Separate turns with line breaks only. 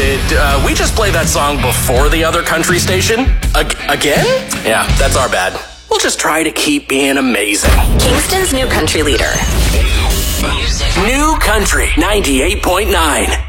Did we just play that song before the other country station? Again? Yeah, that's our bad. We'll just try to keep being amazing.
Kingston's new country leader.
New Country 98.9.